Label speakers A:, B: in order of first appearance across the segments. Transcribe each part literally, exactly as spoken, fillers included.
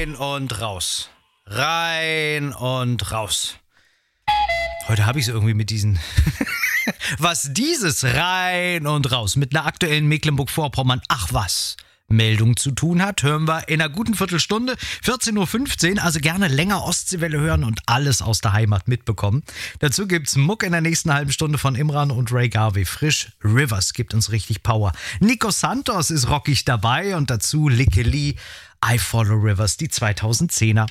A: Rein und raus. Rein und raus. Heute habe ich es irgendwie mit diesen... Was dieses Rein und raus mit einer aktuellen Mecklenburg-Vorpommern, ach was, Meldung zu tun hat, hören wir in einer guten Viertelstunde, vierzehn Uhr fünfzehn, also gerne länger Ostseewelle hören und alles aus der Heimat mitbekommen. Dazu gibt's Muck in der nächsten halben Stunde von Imran und Ray Garvey. Frisch, Rivers gibt uns richtig Power. Nico Santos ist rockig dabei und dazu Likke Lee, I Follow Rivers, die zweitausendzehner.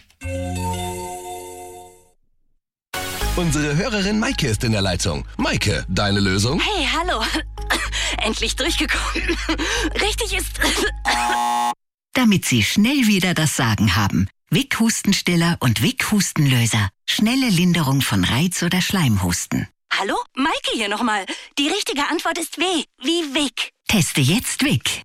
B: Unsere Hörerin Maike ist in der Leitung. Maike, deine Lösung?
C: Hey, hallo. Endlich durchgekommen. Richtig ist...
D: Damit Sie schnell wieder das Sagen haben. Vic Hustenstiller und Vic Hustenlöser. Schnelle Linderung von Reiz- oder Schleimhusten.
C: Hallo? Maike hier nochmal. Die richtige Antwort ist W. Wie Vic.
D: Teste jetzt Vic.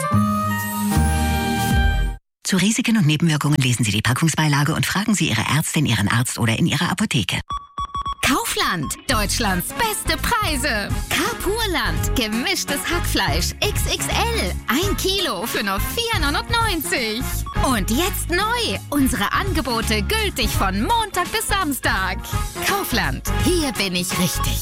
D: Zu Risiken und Nebenwirkungen lesen Sie die Packungsbeilage und fragen Sie Ihre Ärztin, Ihren Arzt oder in Ihrer Apotheke.
E: Kaufland, Deutschlands beste Preise. Carpurland, gemischtes Hackfleisch X X L, ein Kilo für nur vier neunundneunzig. Und jetzt neu, unsere Angebote gültig von Montag bis Samstag. Kaufland, hier bin ich richtig.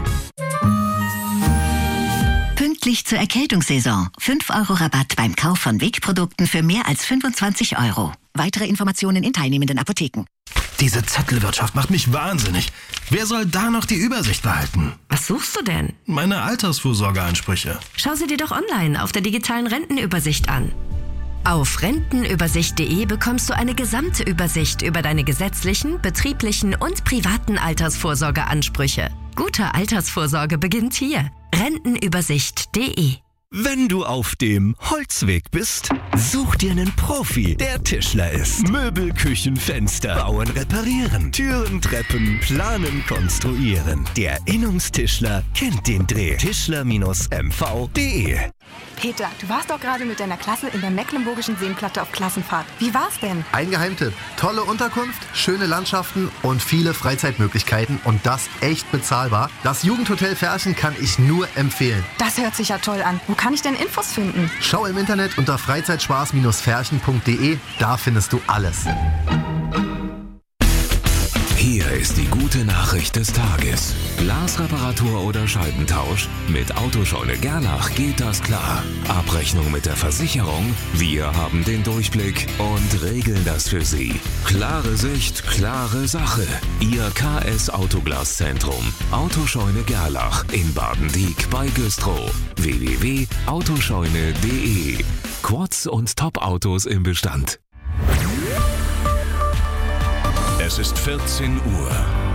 D: Pünktlich zur Erkältungssaison. fünf Euro Rabatt beim Kauf von Vic-Produkten für mehr als fünfundzwanzig Euro. Weitere Informationen in teilnehmenden Apotheken.
F: Diese Zettelwirtschaft macht mich wahnsinnig. Wer soll da noch die Übersicht behalten?
G: Was suchst du denn?
F: Meine Altersvorsorgeansprüche.
G: Schau sie dir doch online auf der digitalen Rentenübersicht an. Auf rentenübersicht punkt de bekommst du eine gesamte Übersicht über deine gesetzlichen, betrieblichen und privaten Altersvorsorgeansprüche. Gute Altersvorsorge beginnt hier. rentenübersicht punkt de.
H: Wenn du auf dem Holzweg bist, such dir einen Profi, der Tischler ist. Möbel, Küchen, Fenster, bauen, reparieren, Türen, Treppen, planen, konstruieren. Der Innungstischler kennt den Dreh. Tischler M V punkt de.
I: Peter, du warst doch gerade mit deiner Klasse in der Mecklenburgischen Seenplatte auf Klassenfahrt. Wie war's denn?
J: Ein Geheimtipp. Tolle Unterkunft, schöne Landschaften und viele Freizeitmöglichkeiten und das echt bezahlbar. Das Jugendhotel Ferchen kann ich nur empfehlen.
I: Das hört sich ja toll an. Wo kann ich denn Infos finden?
J: Schau im Internet unter freizeitspaß Ferchen punkt de. Da findest du alles.
K: Hier ist die gute Nachricht des Tages. Glasreparatur oder Scheibentausch? Mit Autoscheune Gerlach geht das klar. Abrechnung mit der Versicherung? Wir haben den Durchblick und regeln das für Sie. Klare Sicht, klare Sache. Ihr K S Autoglaszentrum. Autoscheune Gerlach in Baden-Dieck bei Güstrow. w w w punkt autoscheune punkt de. Quads und Top-Autos im Bestand.
L: Es ist vierzehn Uhr.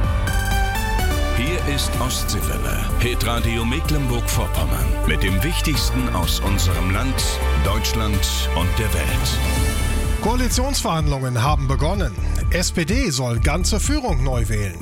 L: Hier ist Ostseewelle, Hitradio Mecklenburg-Vorpommern. Mit dem Wichtigsten aus unserem Land, Deutschland und der Welt.
M: Koalitionsverhandlungen haben begonnen. S P D soll ganze Führung neu wählen.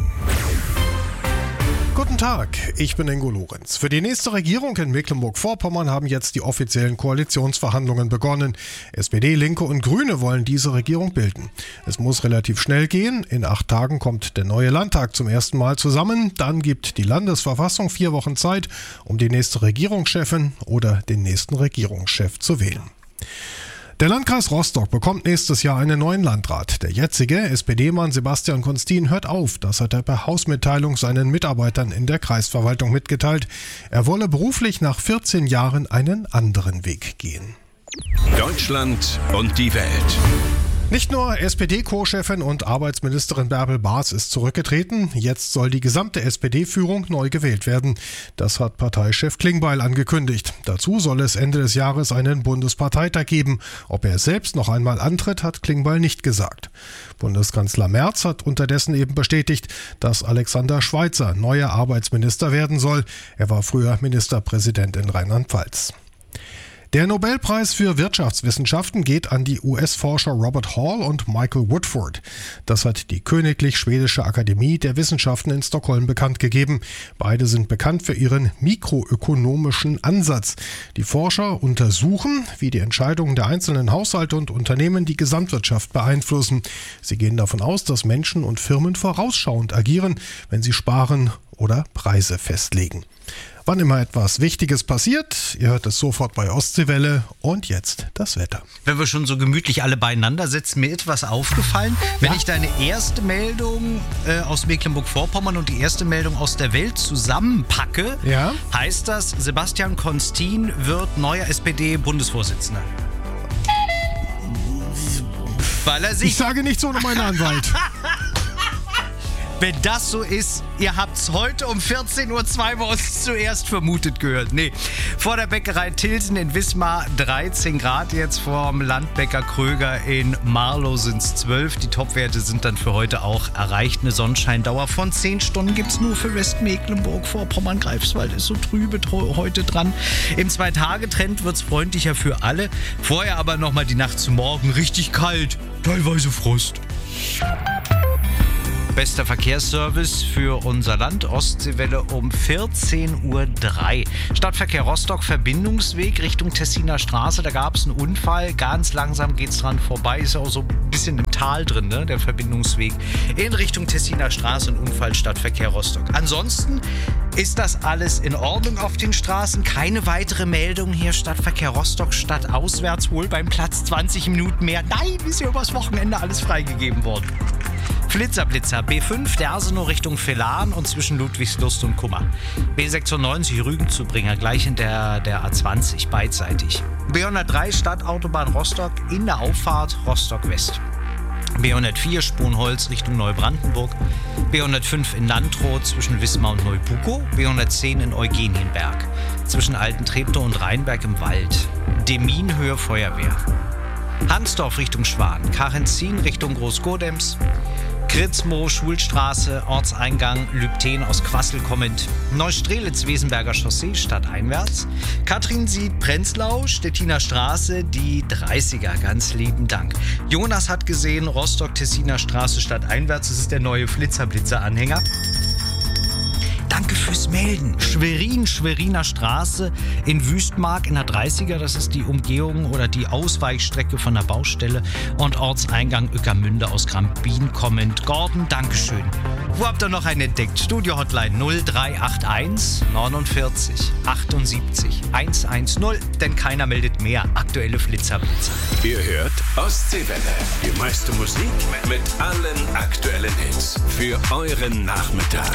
M: Guten Tag, ich bin Ingo Lorenz. Für die nächste Regierung in Mecklenburg-Vorpommern haben jetzt die offiziellen Koalitionsverhandlungen begonnen. S P D, Linke und Grüne wollen diese Regierung bilden. Es muss relativ schnell gehen. In acht Tagen kommt der neue Landtag zum ersten Mal zusammen. Dann gibt die Landesverfassung vier Wochen Zeit, um die nächste Regierungschefin oder den nächsten Regierungschef zu wählen. Der Landkreis Rostock bekommt nächstes Jahr einen neuen Landrat. Der jetzige S P D-Mann Sebastian Konstin hört auf. Das hat er per Hausmitteilung seinen Mitarbeitern in der Kreisverwaltung mitgeteilt. Er wolle beruflich nach vierzehn Jahren einen anderen Weg gehen.
L: Deutschland und die Welt.
M: Nicht nur S P D-Co-Chefin und Arbeitsministerin Bärbel Baas ist zurückgetreten, jetzt soll die gesamte S P D-Führung neu gewählt werden. Das hat Parteichef Klingbeil angekündigt. Dazu soll es Ende des Jahres einen Bundesparteitag geben. Ob er selbst noch einmal antritt, hat Klingbeil nicht gesagt. Bundeskanzler Merz hat unterdessen eben bestätigt, dass Alexander Schweitzer neuer Arbeitsminister werden soll. Er war früher Ministerpräsident in Rheinland-Pfalz. Der Nobelpreis für Wirtschaftswissenschaften geht an die U S-Forscher Robert Hall und Michael Woodford. Das hat die Königlich Schwedische Akademie der Wissenschaften in Stockholm bekannt gegeben. Beide sind bekannt für ihren mikroökonomischen Ansatz. Die Forscher untersuchen, wie die Entscheidungen der einzelnen Haushalte und Unternehmen die Gesamtwirtschaft beeinflussen. Sie gehen davon aus, dass Menschen und Firmen vorausschauend agieren, wenn sie sparen oder Preise festlegen. wann immer etwas Wichtiges passiert. Ihr hört es sofort bei Ostseewelle und jetzt das Wetter.
A: Wenn wir schon so gemütlich alle beieinander sitzen, mir etwas aufgefallen. Wenn
M: Ja?
A: ich deine erste Meldung äh, aus Mecklenburg-Vorpommern und die erste Meldung aus der Welt zusammenpacke,
M: Ja?
A: heißt das, Sebastian Constin wird neuer S P D-Bundesvorsitzender. Weil er sich...
M: Ich sage nichts ohne meinen Anwalt.
A: Wenn das so ist, ihr habt's heute um vierzehn Uhr zwei bei uns zuerst vermutet gehört. Nee, vor der Bäckerei Tilsen in Wismar dreizehn Grad jetzt, vorm Landbäcker Kröger in Marlow sind's zwölf. Die Topwerte sind dann für heute auch erreicht. Eine Sonnenscheindauer von zehn Stunden gibt's nur für Westmecklenburg. Vorpommern, Greifswald ist so trübe tro- heute dran. Im Zwei-Tage-Trend wird's freundlicher für alle. Vorher aber nochmal die Nacht zu morgen richtig kalt, teilweise Frost. Bester Verkehrsservice für unser Land, Ostseewelle um vierzehn Uhr drei. Stadtverkehr Rostock, Verbindungsweg Richtung Tessiner Straße. Da gab es einen Unfall. Ganz langsam geht es dran vorbei. Ist auch so ein bisschen im Tal drin, ne? Der Verbindungsweg in Richtung Tessiner Straße. Ein Unfall, Stadtverkehr Rostock. Ansonsten ist das alles in Ordnung auf den Straßen. Keine weitere Meldung hier. Stadtverkehr Rostock stadtauswärts wohl beim Platz zwanzig Minuten mehr. Nein, ist ja übers Wochenende alles freigegeben worden. Flitzerblitzer, B fünf, der Arsenow Richtung Villahn und zwischen Ludwigslust und Kummer. B sechsundneunzig, Rügenzubringer, gleich in der, der A zwanzig, beidseitig. B hundertdrei, Stadtautobahn Rostock, in der Auffahrt Rostock West. B hundertvier, Sponholz Richtung Neubrandenburg. B hundertfünf in Landroth zwischen Wismar und Neubukow. B hundertzehn in Eugenienberg zwischen Altentreptow und Rheinberg im Wald. Demin, Höhe Feuerwehr. Hansdorf Richtung Schwan. Karenzin Richtung Großgodems. Kritzmo, Schulstraße, Ortseingang, Lübten aus Quassel kommend. Neustrelitz, Wesenberger Chaussee, stadteinwärts. Katrinsied, Prenzlau, Stettiner Straße, die dreißiger, ganz lieben Dank. Jonas hat gesehen, Rostock, Tessiner Straße, stadteinwärts, das ist der neue Flitzer-Blitzer-Anhänger. Danke fürs Melden. Schwerin, Schweriner Straße in Wüstmark in der dreißiger. Das ist die Umgehung oder die Ausweichstrecke von der Baustelle. Und Ortseingang Ueckermünde aus Grambin kommend. Gordon, Dankeschön. Wo habt ihr noch einen entdeckt? Studio-Hotline null drei acht eins neunundvierzig achtundsiebzig hundertzehn. Denn keiner meldet mehr. Aktuelle Flitzerblitzer.
L: Ihr hört Ostseewelle. Die meiste Musik mit allen aktuellen Hits. Für euren Nachmittag.